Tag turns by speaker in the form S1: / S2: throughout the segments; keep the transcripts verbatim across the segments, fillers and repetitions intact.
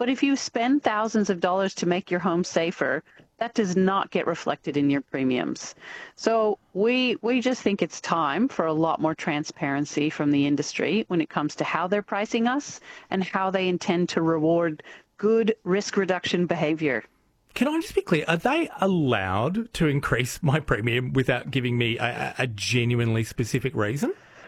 S1: But if you spend thousands of dollars to make your home safer, that does not get reflected in your premiums. So we we just think it's time for a lot more transparency from the industry when it comes to how they're pricing us and how they intend to reward good risk reduction behavior.
S2: Can I just be clear? Are they allowed to increase my premium without giving me a, a genuinely specific reason?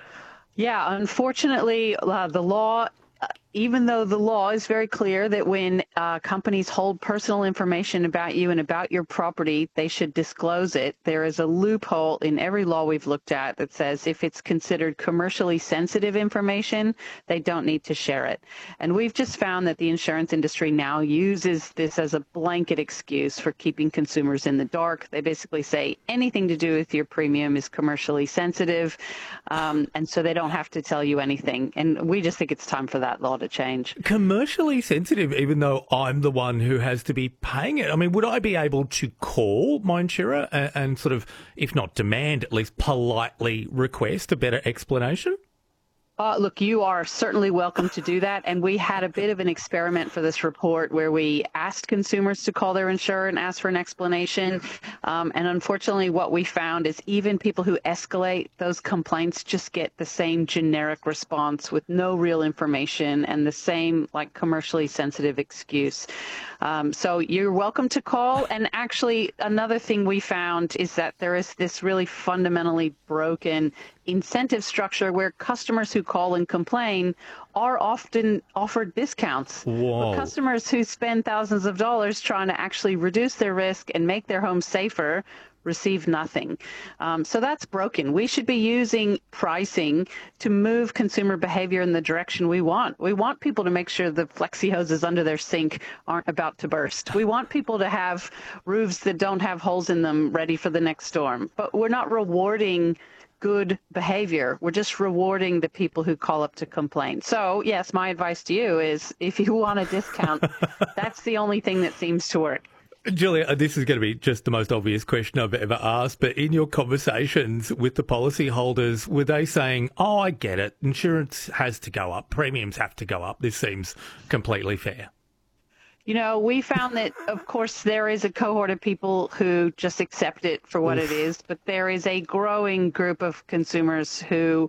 S1: Yeah, unfortunately, uh, the law, uh, even though the law is very clear that when uh, companies hold personal information about you and about your property, they should disclose it. There is a loophole in every law we've looked at that says if it's considered commercially sensitive information, they don't need to share it. And we've just found that the insurance industry now uses this as a blanket excuse for keeping consumers in the dark. They basically say anything to do with your premium is commercially sensitive, um, and so they don't have to tell you anything. And we just think it's time for that law to change.
S2: Commercially sensitive, even though I'm the one who has to be paying it. I mean, would I be able to call my insurer and, and sort of, if not demand, at least politely request a better explanation?
S1: Uh, look, you are certainly welcome to do that. And we had a bit of an experiment for this report where we asked consumers to call their insurer and ask for an explanation. Um, and unfortunately, what we found is even people who escalate those complaints just get the same generic response with no real information and the same like commercially sensitive excuse. Um, so you're welcome to call. And actually, another thing we found is that there is this really fundamentally broken incentive structure where customers who call and complain are often offered discounts.
S2: Whoa.
S1: But customers who spend thousands of dollars trying to actually reduce their risk and make their home safer receive nothing. Um, so that's broken. We should be using pricing to move consumer behavior in the direction we want. We want people to make sure the flexi hoses under their sink aren't about to burst. We want people to have roofs that don't have holes in them ready for the next storm. But we're not rewarding good behavior. We're just rewarding the people who call up to complain. So, yes, my advice to you is if you want a discount, that's the only thing that seems to work.
S2: Julia, this is going to be just the most obvious question I've ever asked, but in your conversations with the policyholders, were they saying, oh, I get it, insurance has to go up, premiums have to go up, this seems completely fair?
S1: You know, we found that, of course, there is a cohort of people who just accept it for what Oof. It is, but there is a growing group of consumers who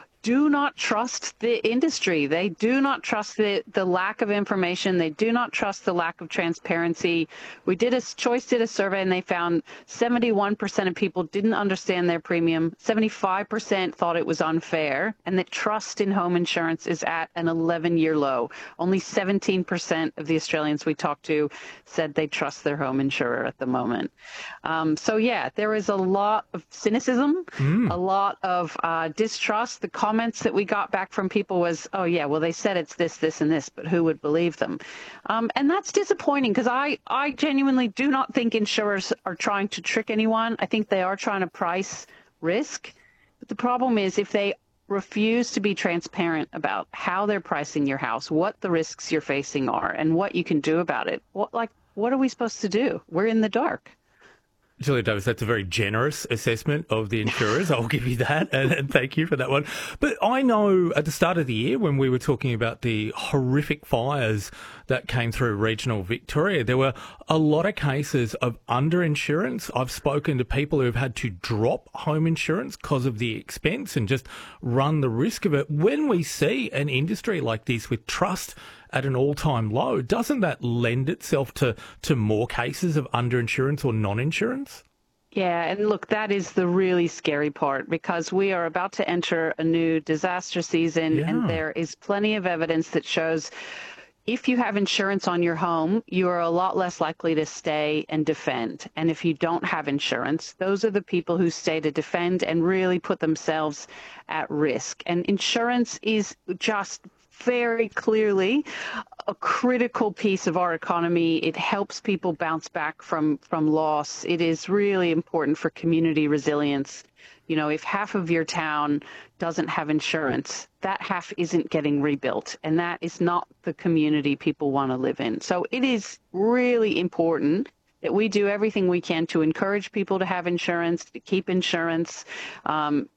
S1: do not trust the industry. They do not trust the, the lack of information. They do not trust the lack of transparency. We did a Choice did a survey and they found seventy-one percent of people didn't understand their premium. seventy-five percent thought it was unfair, and that trust in home insurance is at an eleven-year low. Only seventeen percent of the Australians we talked to said they trust their home insurer at the moment. Um, so yeah, there is a lot of cynicism, mm. a lot of uh, distrust. The comments that we got back from people was, oh, yeah, well, they said it's this, this, and this, but who would believe them? Um, and that's disappointing because I, I genuinely do not think insurers are trying to trick anyone. I think they are trying to price risk. But the problem is if they refuse to be transparent about how they're pricing your house, what the risks you're facing are, and what you can do about it, what, like, what are we supposed to do? We're in the dark.
S2: Julia Davis, that's a very generous assessment of the insurers. I'll give you that, and, and thank you for that one. But I know at the start of the year when we were talking about the horrific fires that came through regional Victoria, there were a lot of cases of underinsurance. I've spoken to people who've had to drop home insurance because of the expense and just run the risk of it. When we see an industry like this with trust at an all-time low, doesn't that lend itself to, to more cases of underinsurance or non-insurance?
S1: Yeah, and look, that is the really scary part because we are about to enter a new disaster season, yeah. and there is plenty of evidence that shows if you have insurance on your home, you are a lot less likely to stay and defend. And if you don't have insurance, those are the people who stay to defend and really put themselves at risk. And insurance is just very clearly a critical piece of our economy. It helps people bounce back from, from loss. It is really important for community resilience. You know, if half of your town doesn't have insurance, that half isn't getting rebuilt, and that is not the community people want to live in. So it is really important that we do everything we can to encourage people to have insurance, to keep insurance, um,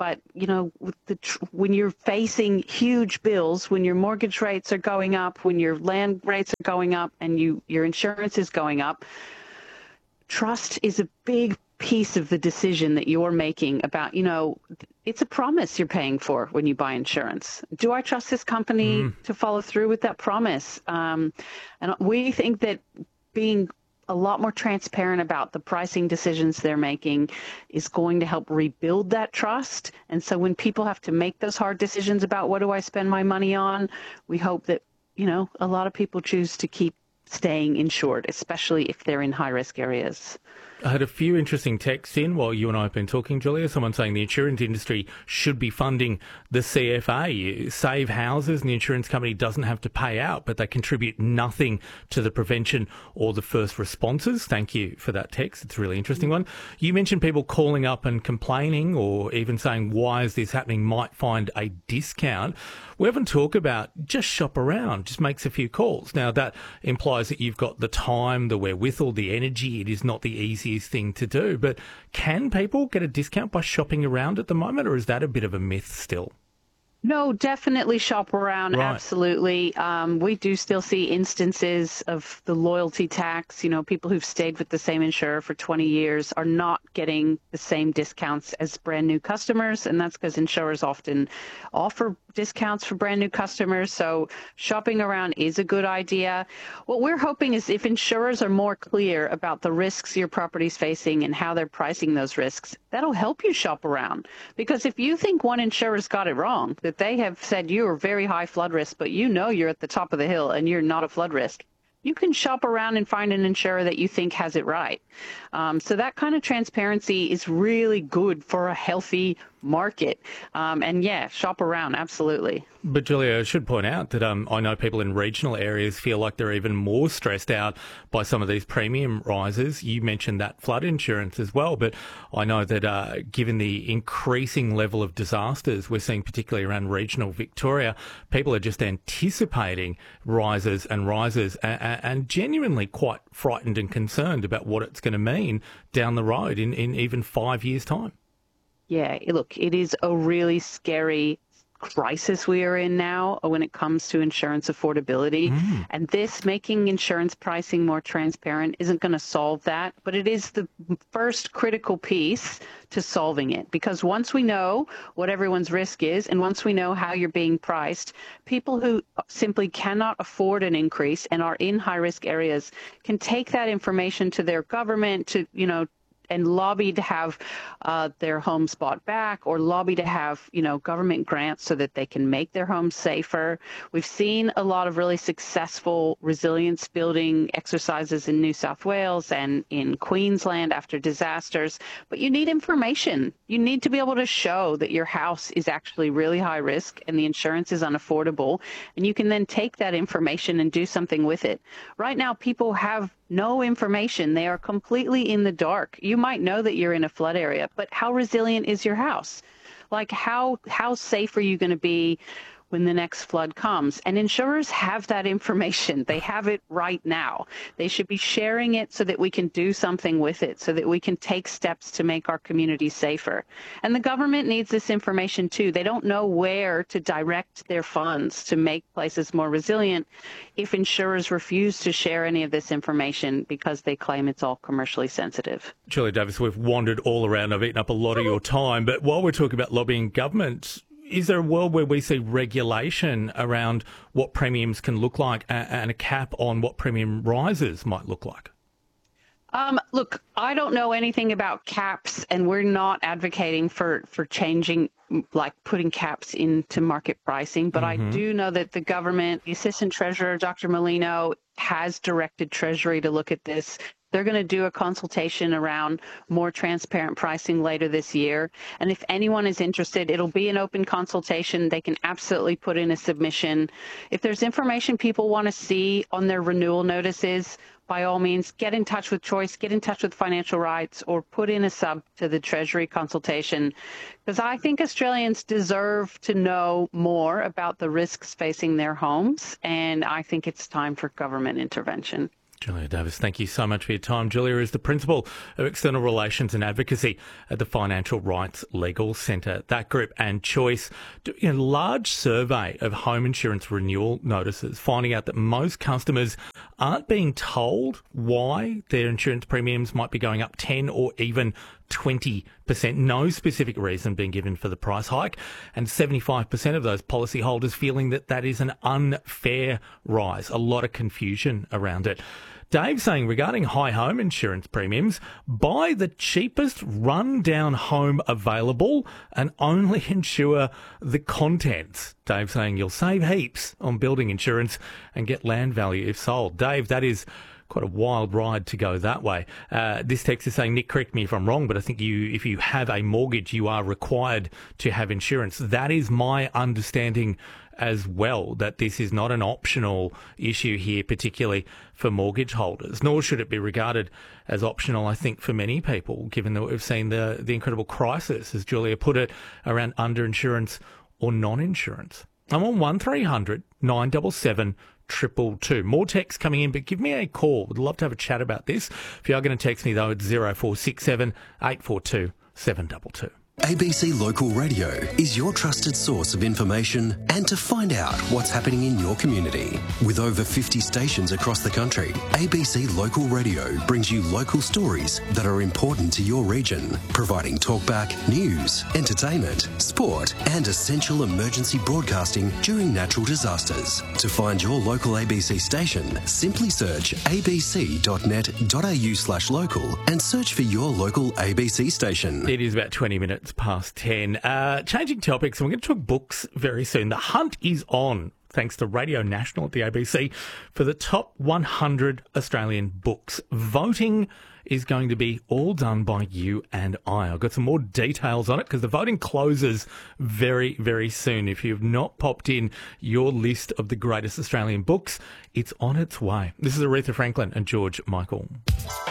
S1: but, you know, with the tr- when you're facing huge bills, when your mortgage rates are going up, when your land rates are going up, and you your insurance is going up, trust is a big piece of the decision that you're making about, you know, it's a promise you're paying for when you buy insurance. Do I trust this company mm. to follow through with that promise? Um, and we think that being a lot more transparent about the pricing decisions they're making is going to help rebuild that trust. And so when people have to make those hard decisions about what do I spend my money on, we hope that, you know, a lot of people choose to keep staying insured, especially if they're in high-risk areas.
S2: I had a few interesting texts in while you and I have been talking, Julia. Someone saying the insurance industry should be funding the C F A. Save houses and the insurance company doesn't have to pay out, but they contribute nothing to the prevention or the first responses. Thank you for that text. It's a really interesting one. You mentioned people calling up and complaining or even saying, why is this happening, might find a discount. We haven't talked about just shop around, just makes a few calls. Now, that implies that you've got the time, the wherewithal, the energy. It is not the easiest thing to do. But can people get a discount by shopping around at the moment, or is that a bit of a myth still?
S1: No, definitely shop around. Right. Absolutely. Um, we do still see instances of the loyalty tax. You know, people who've stayed with the same insurer for twenty years are not getting the same discounts as brand new customers. And that's because insurers often offer discounts for brand new customers. So shopping around is a good idea. What we're hoping is if insurers are more clear about the risks your property's facing and how they're pricing those risks, that'll help you shop around. Because if you think one insurer's got it wrong, that they have said you are very high flood risk, but you know you're at the top of the hill and you're not a flood risk, you can shop around and find an insurer that you think has it right. Um, so that kind of transparency is really good for a healthy market. Um, and yeah, shop around, absolutely.
S2: But Julia, I should point out that um, I know people in regional areas feel like they're even more stressed out by some of these premium rises. You mentioned that flood insurance as well, but I know that uh, given the increasing level of disasters we're seeing, particularly around regional Victoria, people are just anticipating rises and rises and, and genuinely quite frightened and concerned about what it's going to mean down the road in, in even five years' time.
S1: Yeah, look, it is a really scary crisis we are in now when it comes to insurance affordability. Mm. And this making insurance pricing more transparent isn't going to solve that, but it is the first critical piece to solving it. Because once we know what everyone's risk is, and once we know how you're being priced, people who simply cannot afford an increase and are in high-risk areas can take that information to their government to, you know, and lobby to have uh, their homes bought back, or lobby to have, you know, government grants so that they can make their homes safer. We've seen a lot of really successful resilience building exercises in New South Wales and in Queensland after disasters, but you need information. You need to be able to show that your house is actually really high risk and the insurance is unaffordable, and you can then take that information and do something with it. Right now, people have no information. They are completely in the dark. You might know that you're in a flood area, but how resilient is your house? Like how how safe are you going to be when the next flood comes? And insurers have that information. They have it right now. They should be sharing it so that we can do something with it, so that we can take steps to make our community safer. And the government needs this information too. They don't know where to direct their funds to make places more resilient if insurers refuse to share any of this information because they claim it's all commercially sensitive.
S2: Julia Davis, we've wandered all around. I've eaten up a lot of your time. But while we're talking about lobbying government, is there a world where we see regulation around what premiums can look like and a cap on what premium rises might look like?
S1: Um, look, I don't know anything about caps, and we're not advocating for, for changing, like putting caps into market pricing. But mm-hmm. I do know that the government, the Assistant Treasurer, Doctor Molino, has directed Treasury to look at this. They're going to do a consultation around more transparent pricing later this year. And if anyone is interested, it'll be an open consultation. They can absolutely put in a submission. If there's information people want to see on their renewal notices, by all means, get in touch with Choice, get in touch with Financial Rights, or put in a sub to the Treasury consultation. Because I think Australians deserve to know more about the risks facing their homes, and I think it's time for government intervention.
S2: Julia Davis, thank you so much for your time. Julia is the Principal of External Relations and Advocacy at the Financial Rights Legal Centre. That group and Choice do a large survey of home insurance renewal notices, finding out that most customers aren't being told why their insurance premiums might be going up ten or even twenty percent. No specific reason being given for the price hike, and seventy-five percent of those policyholders feeling that that is an unfair rise. A lot of confusion around it. Dave saying regarding high home insurance premiums, buy the cheapest run-down home available and only insure the contents. Dave saying you'll save heaps on building insurance and get land value if sold. Dave, that is quite a wild ride to go that way. Uh, this text is saying, Nick, correct me if I'm wrong, but I think you, if you have a mortgage, you are required to have insurance. That is my understanding as well, that this is not an optional issue here, particularly for mortgage holders, nor should it be regarded as optional, I think, for many people, given that we've seen the, the incredible crisis, as Julia put it, around underinsurance or non-insurance. I'm on one three hundred nine seven seven triple two. More texts coming in, but give me a call. Would love to have a chat about this. If you are going to text me, though, it's zero four six seven eight four two seven two two.
S3: A B C Local Radio is your trusted source of information and to find out what's happening in your community. With over fifty stations across the country, A B C Local Radio brings you local stories that are important to your region, providing talkback, news, entertainment, sport and essential emergency broadcasting during natural disasters. To find your local A B C station, simply search abc.net.au slash local and search for your local A B C station.
S2: It is about twenty minutes past ten. Uh, changing topics, and we're going to talk books very soon. The hunt is on, thanks to Radio National at the A B C, for the top one hundred Australian books. Voting is going to be all done by you and I. I've got some more details on it because the voting closes very, very soon. If you've not popped in your list of the greatest Australian books, it's on its way. This is Aretha Franklin and George Michael.